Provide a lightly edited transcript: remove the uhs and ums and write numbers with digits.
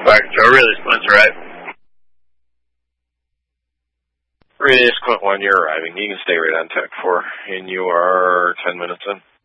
Fire control, release points arrive. Release point 1, you're arriving. You can stay right on Tech 4, and you are 10 minutes in.